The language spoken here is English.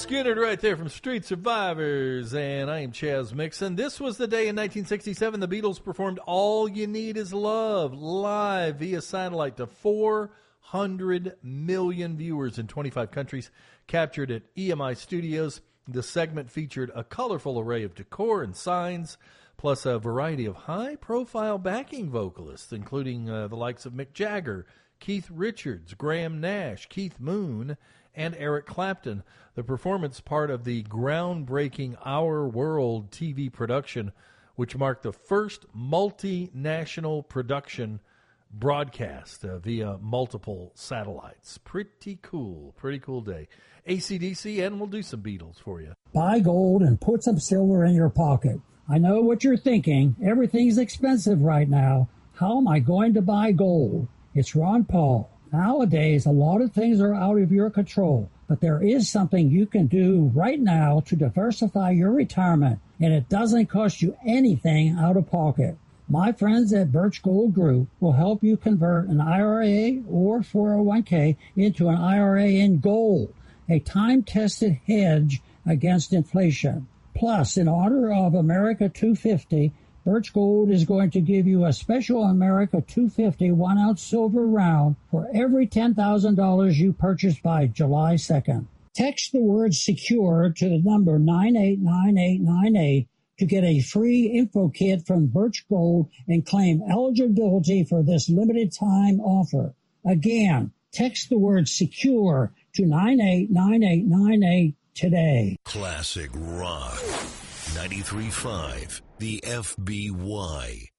Skinner right there from Street Survivors, and I am Chaz Mixon. This was the day in 1967 the Beatles performed All You Need Is Love live via satellite to 400 million viewers in 25 countries, captured at EMI Studios. The segment featured a colorful array of decor and signs, plus a variety of high-profile backing vocalists, including the likes of Mick Jagger, Keith Richards, Graham Nash, Keith Moon, and Eric Clapton. The performance part of the groundbreaking Our World TV production, which marked the first multinational production broadcast via multiple satellites. Pretty cool day. AC/DC, and we'll do some Beatles for you. Buy gold and put some silver in your pocket. I know what you're thinking. Everything's expensive right now. How am I going to buy gold? It's Ron Paul. Nowadays, a lot of things are out of your control, but there is something you can do right now to diversify your retirement, and it doesn't cost you anything out of pocket. My friends at Birch Gold Group will help you convert an IRA or 401k into an IRA in gold, a time-tested hedge against inflation. Plus, in honor of America 250, Birch Gold is going to give you a special America 250 1-ounce silver round for every $10,000 you purchase by July 2nd. Text the word SECURE to the number 989898 to get a free info kit from Birch Gold and claim eligibility for this limited time offer. Again, text the word SECURE to 989898 today. Classic Rock 93.5, the FBY.